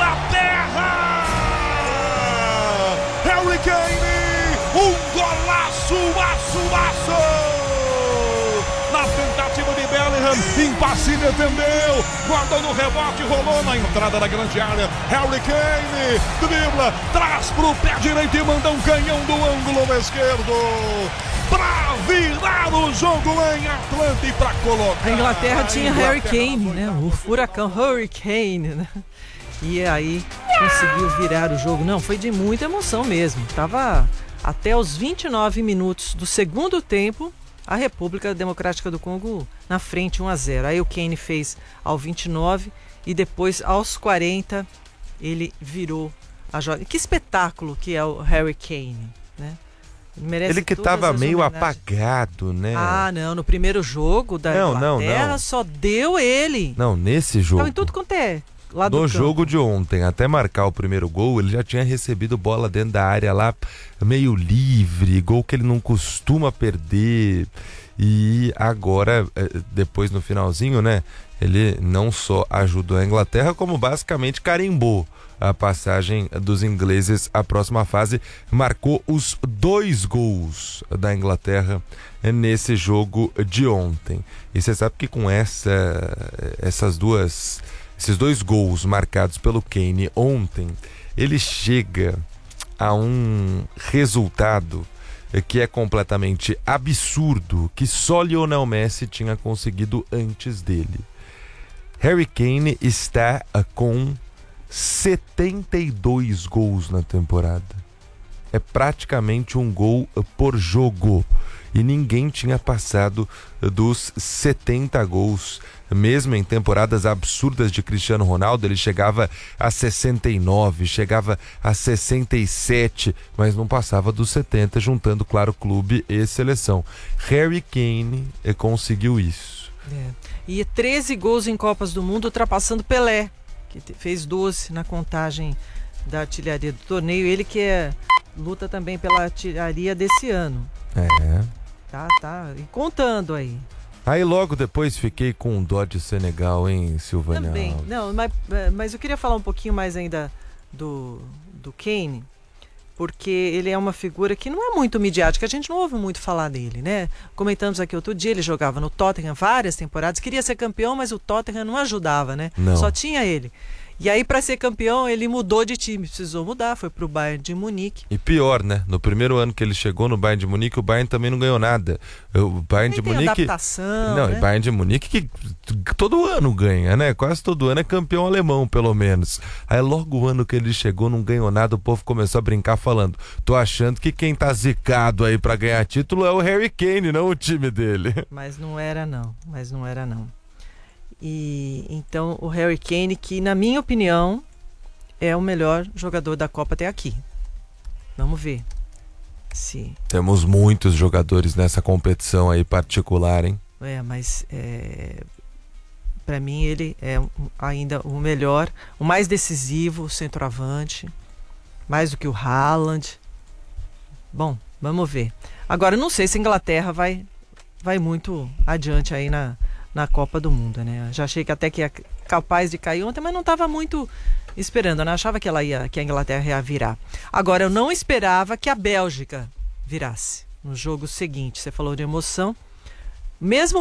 Inglaterra! Harry Kane, um golaço, aço! Na tentativa de Bellingham, Impasse defendeu, guardou no rebote, rolou na entrada da grande área. Harry Kane dribla, traz pro pé direito e manda um canhão do ângulo esquerdo pra virar o jogo lá em Atlanta e pra colocar. A Inglaterra tinha Harry Kane, né? O furacão Hurricane, né? E aí conseguiu virar o jogo. Não, foi de muita emoção mesmo. Tava até os 29 minutos do segundo tempo, a República Democrática do Congo na frente, 1-0. Aí o Kane fez ao 29 e depois aos 40 ele virou a jogada. Que espetáculo que é o Harry Kane, né? Ele que estava meio apagado, né? Ah, não, no primeiro jogo da Inglaterra só deu ele. Não, nesse jogo. Então, em tudo quanto é lá do No campo. jogo de ontem, até marcar o primeiro gol, ele já tinha recebido bola dentro da área lá, meio livre, gol que ele não costuma perder. E agora, depois no finalzinho, né, ele não só ajudou a Inglaterra, como basicamente carimbou a passagem dos ingleses à próxima fase, marcou os 2 gols da Inglaterra nesse jogo de ontem. E você sabe que com esses 2 gols marcados pelo Kane ontem, ele chega a um resultado que é completamente absurdo, que só Lionel Messi tinha conseguido antes dele. Harry Kane está com 72 gols na temporada. É praticamente um gol por jogo. E ninguém tinha passado dos 70 gols. Mesmo em temporadas absurdas de Cristiano Ronaldo, ele chegava a 69, chegava a 67, mas não passava dos 70, juntando, claro, clube e seleção. Harry Kane conseguiu isso. E 13 gols em Copas do Mundo, ultrapassando Pelé, que fez 12 na contagem da artilharia do torneio. Ele que luta também pela artilharia desse ano. Tá. E contando aí. Aí logo depois fiquei com um dó de Senegal, hein, Silvânia? Também. Não, mas eu queria falar um pouquinho mais ainda do Kane, porque ele é uma figura que não é muito midiática, a gente não ouve muito falar dele, né? Comentamos aqui outro dia, ele jogava no Tottenham várias temporadas, queria ser campeão, mas o Tottenham não ajudava, né? Não. Só tinha ele. E aí, para ser campeão, ele mudou de time, precisou mudar, foi pro Bayern de Munique. E pior, né? No primeiro ano que ele chegou no Bayern de Munique, o Bayern também não ganhou nada. O Bayern de Munique... adaptação, não, né? E Bayern de Munique que todo ano ganha, né? Quase todo ano é campeão alemão, pelo menos. Aí logo o ano que ele chegou, não ganhou nada, o povo começou a brincar falando: tô achando que quem tá zicado aí pra ganhar título é o Harry Kane, não o time dele. Mas não era não. E então o Harry Kane, que na minha opinião é o melhor jogador da Copa até aqui. Vamos ver se... Temos muitos jogadores nessa competição aí particular, hein? Mas para mim ele é ainda o melhor, o mais decisivo, o centroavante, mais do que o Haaland. Bom, vamos ver. Agora eu não sei se a Inglaterra vai muito adiante aí na Copa do Mundo, né? Já achei que até que ia capaz de cair ontem, mas não estava muito esperando, né? Achava que a Inglaterra ia virar. Agora, eu não esperava que a Bélgica virasse no jogo seguinte. Você falou de emoção. Mesmo